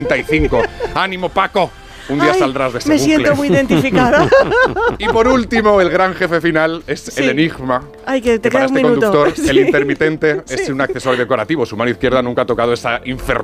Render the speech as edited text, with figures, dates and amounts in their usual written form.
35. ¡Ánimo, Paco! Un día saldrás de ese me bucle. siento muy identificada. Y por último, el gran jefe final es Sí. el enigma. Ay, que te Que para queda un este minuto. conductor, Sí. el intermitente es un accesorio decorativo. Su mano izquierda nunca ha tocado esa infernal